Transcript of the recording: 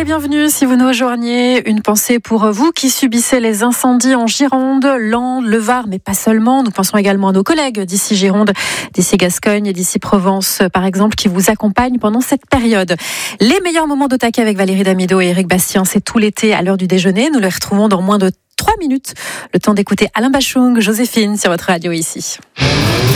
bienvenue si vous nous rejoignez. Une pensée pour vous qui subissez les incendies en Gironde, Landes, le Var, mais pas seulement. Nous pensons également à nos collègues d'ici Gironde, d'ici Gascogne et d'ici Provence, par exemple, qui vous accompagnent pendant cette période. Les meilleurs moments d'Au-Taquet avec Valérie Damido et Éric Bastien, c'est tout l'été à l'heure du déjeuner. Nous les retrouvons dans moins de 3 minutes. Le temps d'écouter Alain Bachung, Joséphine sur votre radio ici.